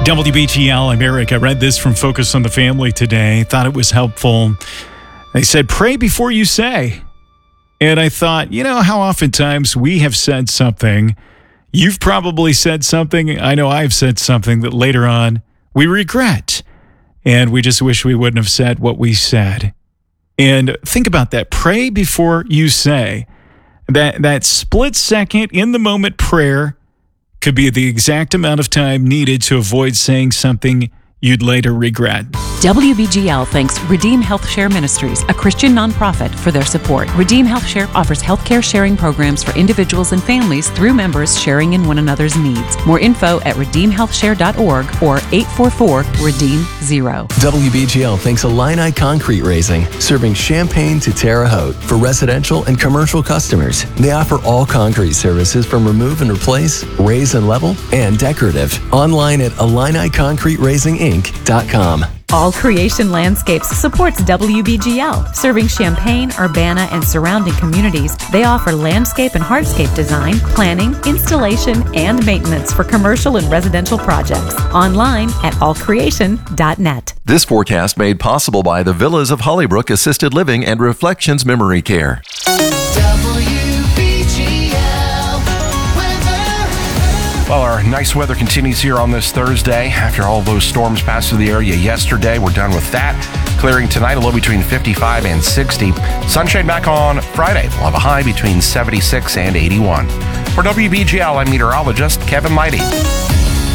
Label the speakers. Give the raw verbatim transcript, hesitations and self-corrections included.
Speaker 1: W B G L, I'm Eric. I read this from Focus on the Family today. Thought it was helpful. They said, pray before you say. And I thought, you know how oftentimes we have said something. You've probably said something. I know I've said something that later on we regret. And we just wish we wouldn't have said what we said. And think about that. Pray before you say. That, that split second in the moment prayer could be the exact amount of time needed to avoid saying something you'd later regret.
Speaker 2: W B G L thanks Redeem Health Share Ministries, a Christian nonprofit, for their support. Redeem Health Share offers healthcare sharing programs for individuals and families through members sharing in one another's needs. More info at redeem health share dot org or eight four four, redeem zero.
Speaker 3: W B G L thanks Illini Concrete Raising, serving Champaign to Terre Haute. For residential and commercial customers, they offer all concrete services from remove and replace, raise and level, and decorative. Online at illini concrete raising inc dot com.
Speaker 4: All Creation Landscapes supports W B G L. Serving Champaign, Urbana, and surrounding communities, they offer landscape and hardscape design, planning, installation, and maintenance for commercial and residential projects. Online at all creation dot net.
Speaker 5: This forecast made possible by the Villas of Hollybrook Assisted Living and Reflections Memory Care.
Speaker 6: Well, our nice weather continues here on this Thursday. After all those storms passed through the area yesterday, we're done with that. Clearing tonight, a low between fifty-five and sixty. Sunshine back on Friday. We'll have a high between seventy-six and eighty-one. For W B G L, I'm meteorologist Kevin Mighty.